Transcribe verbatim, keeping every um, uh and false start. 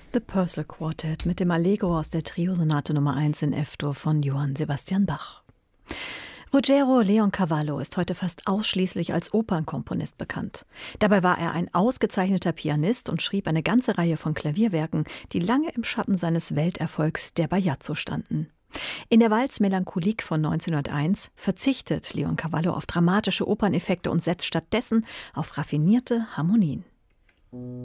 The Purcell Quartet mit dem Allegro aus der Triosonate Nummer eins in F-Dur von Johann Sebastian Bach. Ruggero Leoncavallo ist heute fast ausschließlich als Opernkomponist bekannt. Dabei war er ein ausgezeichneter Pianist und schrieb eine ganze Reihe von Klavierwerken, die lange im Schatten seines Welterfolgs der Bajazzo standen. In der Valse Melancholique von neunzehnhunderteins verzichtet Leoncavallo auf dramatische Operneffekte und setzt stattdessen auf raffinierte Harmonien.